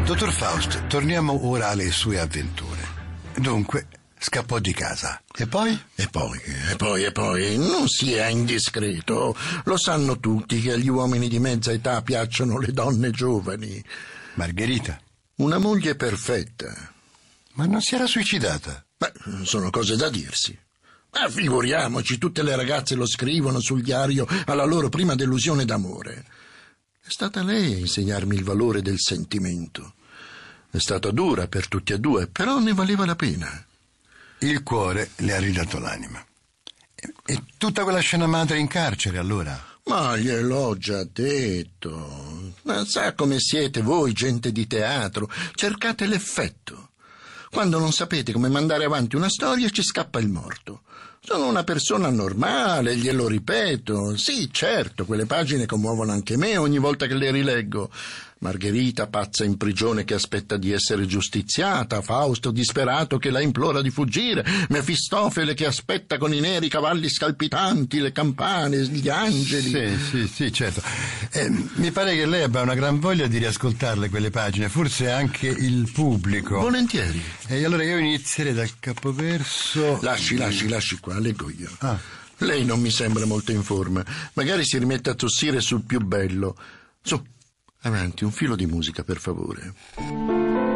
Dottor Faust, torniamo ora alle sue avventure. Dunque, scappò di casa. E poi? E poi, non sia indiscreto. Lo sanno tutti che agli uomini di mezza età piacciono le donne giovani. Margherita? Una moglie perfetta. Ma non si era suicidata? Beh, sono cose da dirsi. Ma figuriamoci, tutte le ragazze lo scrivono sul diario alla loro prima delusione d'amore. È stata lei a insegnarmi il valore del sentimento. È stata dura per tutti e due, però ne valeva la pena. Il cuore le ha ridato l'anima. E tutta quella scena madre in carcere, allora? Ma gliel'ho già detto. Ma sa come siete voi, gente di teatro? Cercate l'effetto. Quando non sapete come mandare avanti una storia, ci scappa il morto. Sono una persona normale, glielo ripeto. Sì, certo, quelle pagine commuovono anche me ogni volta che le rileggo. Margherita pazza in prigione che aspetta di essere giustiziata, Fausto disperato che la implora di fuggire, Mefistofele che aspetta con i neri cavalli scalpitanti, le campane, gli angeli. Sì, certo. Mi pare che lei abbia una gran voglia di riascoltarle quelle pagine, forse anche il pubblico. Volentieri. E allora io inizierei dal capoverso. Lasci qua, leggo io. Ah. Lei non mi sembra molto in forma. Magari si rimette a tossire sul più bello. Su, avanti, un filo di musica, per favore.